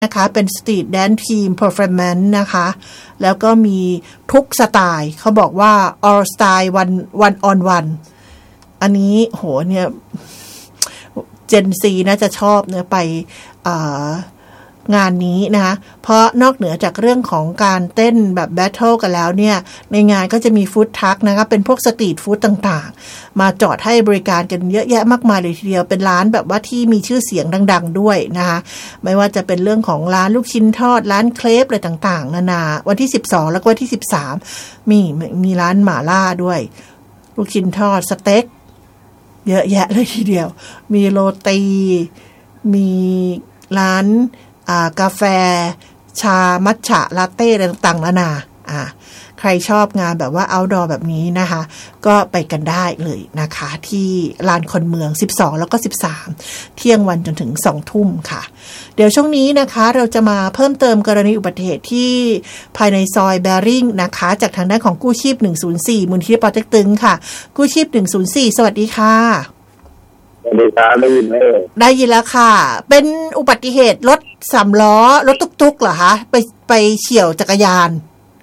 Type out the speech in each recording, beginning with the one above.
นะคะเป็นสตรีทแดนซ์ทีมเพอร์ฟอร์แมนซ์นะคะแล้วก็มีทุกสไตล์เขาบอกว่า all style one on one อันนี้โหเนี่ยเจนซีน่าจะชอบเนี่ยไปงานนี้นะคะเพราะนอกเหนือจากเรื่องของการเต้นแบบแบทเทิลกันแล้วเนี่ยในงานก็จะมีฟู้ดทรัคนะคะเป็นพวกสตรีทฟู้ดต่างๆมาจอดให้บริการกันเยอะแยะมากมายเลยทีเดียวเป็นร้านแบบว่าที่มีชื่อเสียงดังๆด้วยนะคะไม่ว่าจะเป็นเรื่องของร้านลูกชิ้นทอดร้านเครปอะไรต่างๆนานาวันที่12แล้วก็วันที่13มีร้านหม่าล่าด้วยลูกชิ้นทอดสเต็กเยอะแยะเลยทีเดียวมีโรตีมีร้านกาแฟชามัทฉะลาเต้อะไรต่างๆนานาใครชอบงานแบบว่า outdoor แบบนี้นะคะก็ไปกันได้เลยนะคะที่ลานคนเมือง12แล้วก็13เที่ยงวันจนถึง 2 ทุ่มค่ะเดี๋ยวช่วงนี้นะคะเราจะมาเพิ่มเติมกรณีอุบัติเหตุที่ภายในซอยแบริ่งนะคะจากทางด้านของกู้ชีพ104มูลนิธิปอเต็กตึงค่ะกู้ชีพ104สวัสดีค่ะสวัสดีครับได้ยินไหมได้ยินแล้วค่ะเป็นอุบัติเหตุรถ3ล้อรถตุ๊กๆเหรอคะไปเฉี่ยวจักรยาน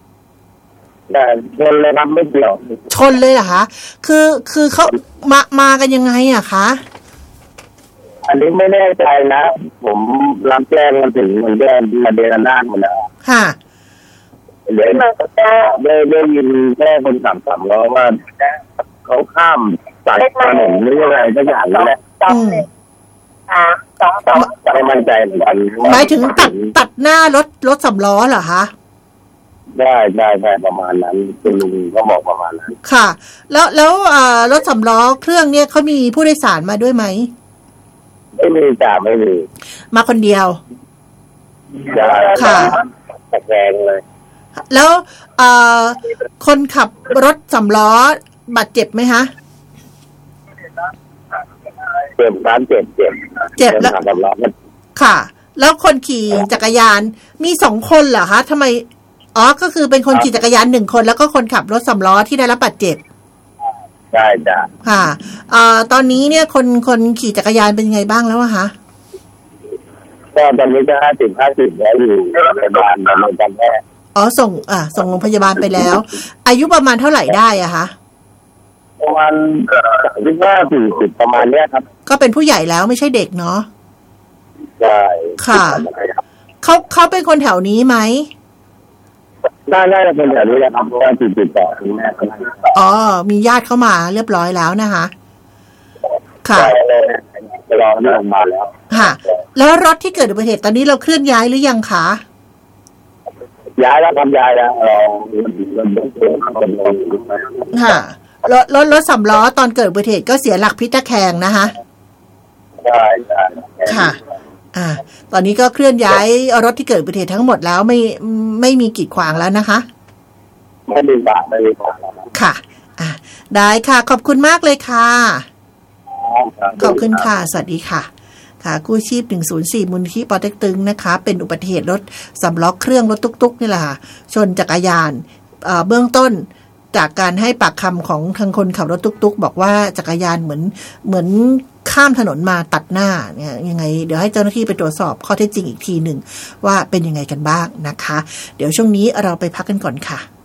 ชนเลยครับไม่เกี่ยวชนเลยเหรอคะคือเขามากันยังไงอะคะอันนี้ไม่แน่ใจนะผมรับแจ้งมาถึงมันแจ้งมาเดนหน้าหมดแล้วค่ะเดี๋ยวได้ยินแค่คน3ล้อว่าเขาข้ามสายถนนหรืออะไรสักอย่างนี่แหละไม่มั่นใจเหมือนกันหมายถึงตัดหน้ารถ3ล้อเหรอคะได้ประมาณนั้นคุณลุงเขาบอกประมาณนั้นค่ะแล้วรถ3ล้อเครื่องเนี่ยเขามีผู้โดยสารมาด้วยไหมไม่มีจ้ะไม่มีมาคนเดียวค่ะตะแคงเลยแล้วคนขับรถ3ล้อบาดเจ็บไหมคะเจ็บแล้วค่ะแล้วคนขี่จักรยานมี2คนเหรอคะทำไมก็คือเป็นคนขี่จักรยาน1คนแล้วก็คนขับรถ3ล้อที่ได้รับบาดเจ็บใช่จ้ะค่ะตอนนี้เนี่ยคนขี่จักรยานเป็นยังไงบ้างแล้วอะคะก็ตอนนี้ก็50แล้วอยู่โรงพยาบาลบำรุงการแพทย์ส่งโรงพยาบาลไปแล้วอายุประมาณเท่าไหร่ได้อะคะประมาณ35-40ประมาณเนี้ยครับก็เป็นผู้ใหญ่แล้วไม่ใช่เด็กเนาะใช่ค่ะเขาเป็นคนแถวนี้ไหมได้เป็นแถวนี้แหละครับเพราะว่าติดต่อคุณแม่มีญาติเข้ามาเรียบร้อยแล้วนะคะค่ะรอเรื่องมาแล้วค่ะแล้วรถที่เกิดอุบัติเหตุตอนนี้เราเคลื่อนย้ายหรือยังคะย้ายแล้วค่ะรถ3ล้อตอนเกิดอุบัติเหตุก็เสียหลักพลิกตะแคงนะคะใช่ค่ะตอนนี้ก็เคลื่อนย้ายรถที่เกิดอุบัติเหตุทั้งหมดแล้วไม่มีกีดขวางแล้วนะคะไม่มีบาดค่ะได้ค่ะขอบคุณมากเลยค่ะขอบคุณค่ะสวัสดีค่ะค่ะกู้ชีพ104มูลนิธิปอเต็กตึงนะคะเป็นอุบัติเหตุรถ3ล้อเครื่องรถตุ๊กๆนี่แหละค่ะชนจักรยานเบื้องต้นจากการให้ปากคำของทางคนขับรถตุ๊กๆบอกว่าจักรยานเหมือนข้ามถนนมาตัดหน้าเนี่ยยังไงเดี๋ยวให้เจ้าหน้าที่ไปตรวจสอบข้อเท็จจริงอีกทีหนึ่งว่าเป็นยังไงกันบ้างนะคะเดี๋ยวช่วงนี้เราไปพักกันก่อนค่ะ